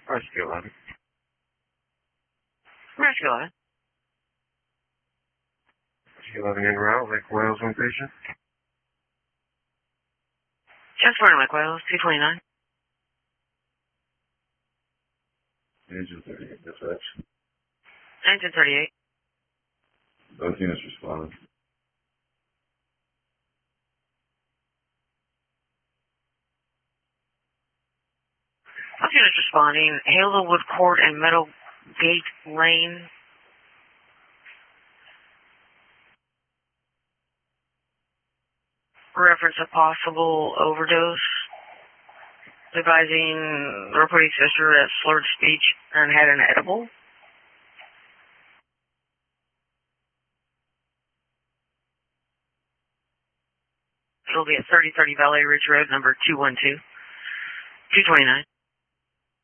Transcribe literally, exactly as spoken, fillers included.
Rescue eleven. Rescue eleven. Rescue eleven en route, Lake Wales, one patient. Transporting Lake Wales, two twenty-nine. Engine thirty-eight, dispatch. Engine thirty-eight. Both units responding. Both units responding. Hazelwood Court and Meadowgate Lane. Reference a possible overdose. Advising the reporting sister had slurred speech and had an edible. It'll be at thirty thirty Valley Ridge Road, number two one two, two twenty-nine.